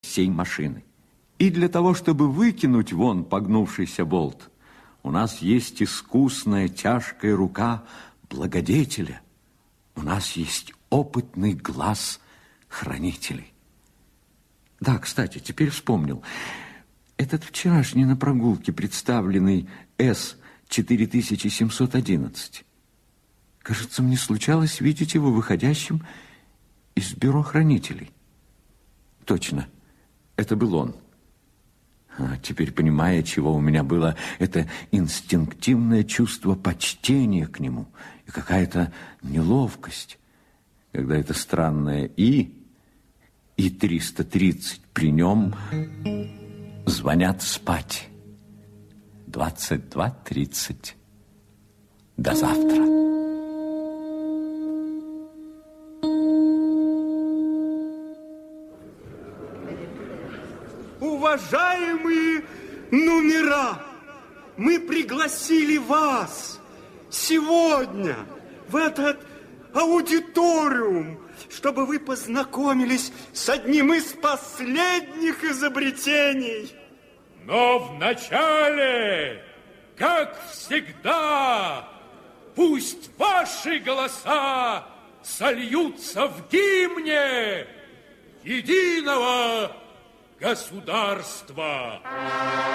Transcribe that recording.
сей машины. И для того, чтобы выкинуть вон погнувшийся болт, у нас есть искусная тяжкая рука благодетеля. У нас есть опытный глаз хранителей. Да, кстати, теперь вспомнил. Этот вчерашний на прогулке представленный С-4711. Кажется, мне случалось видеть его выходящим из бюро хранителей. Точно, это был он. А теперь, понимая, чего у меня было это инстинктивное чувство почтения к нему и какая-то неловкость, когда это странное и 330 при нем звонят спать. 22:30. До завтра. Уважаемые номера, мы пригласили вас сегодня в этот аудиториум, чтобы вы познакомились с одним из последних изобретений. Но вначале, как всегда, пусть ваши голоса сольются в гимне единого государства.